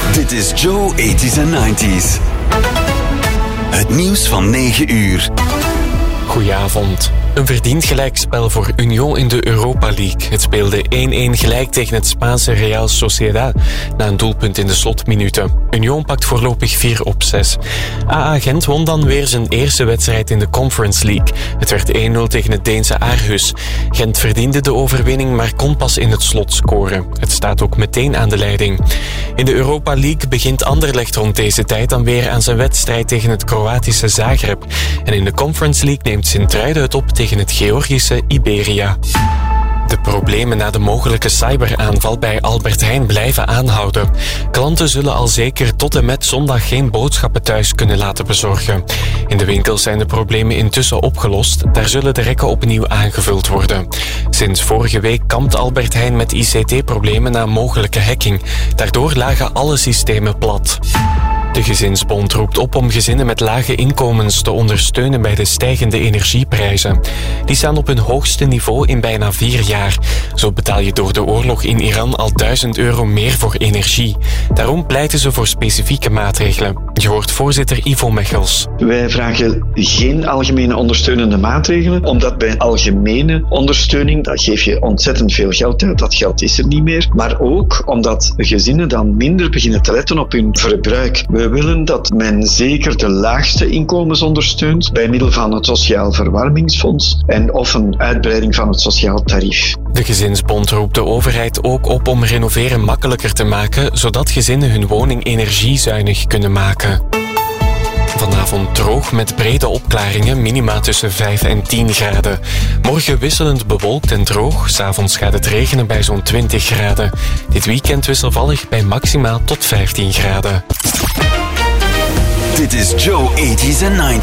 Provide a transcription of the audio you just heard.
Dit is Joe 80s en 90s. Het nieuws van 9 uur. Goedenavond. Een verdiend gelijkspel voor Union in de Europa League. Het speelde 1-1 gelijk tegen het Spaanse Real Sociedad na een doelpunt in de slotminuten. Union pakt voorlopig 4 op 6. AA Gent won dan weer zijn eerste wedstrijd in de Conference League. Het werd 1-0 tegen het Deense Aarhus. Gent verdiende de overwinning, maar kon pas in het slot scoren. Het staat ook meteen aan de leiding. In de Europa League begint Anderlecht rond deze tijd dan weer aan zijn wedstrijd tegen het Kroatische Zagreb. En in de Conference League neemt Sint-Truiden het op tegen het Georgische Iberia. De problemen na de mogelijke cyberaanval bij Albert Heijn blijven aanhouden. Klanten zullen al zeker tot en met zondag geen boodschappen thuis kunnen laten bezorgen. In de winkels zijn de problemen intussen opgelost. Daar zullen de rekken opnieuw aangevuld worden. Sinds vorige week kampt Albert Heijn met ICT-problemen na mogelijke hacking. Daardoor lagen alle systemen plat. De Gezinsbond roept op om gezinnen met lage inkomens te ondersteunen bij de stijgende energieprijzen. Die staan op hun hoogste niveau in bijna 4 jaar. Zo betaal je door de oorlog in Iran al €1000 meer voor energie. Daarom pleiten ze voor specifieke maatregelen. Je hoort voorzitter Ivo Mechels. Wij vragen geen algemene ondersteunende maatregelen, omdat bij algemene ondersteuning, dat geef je ontzettend veel geld uit, dat geld is er niet meer. Maar ook omdat gezinnen dan minder beginnen te letten op hun verbruik. We willen dat men zeker de laagste inkomens ondersteunt bij middel van het Sociaal Verwarmingsfonds en of een uitbreiding van het sociaal tarief. De Gezinsbond roept de overheid ook op om renoveren makkelijker te maken, zodat gezinnen hun woning energiezuinig kunnen maken. Vanavond droog met brede opklaringen, minima tussen 5 en 10 graden. Morgen wisselend bewolkt en droog, 's avonds gaat het regenen bij zo'n 20 graden. Dit weekend wisselvallig bij maximaal tot 15 graden. Dit is Joe 80s en 90s.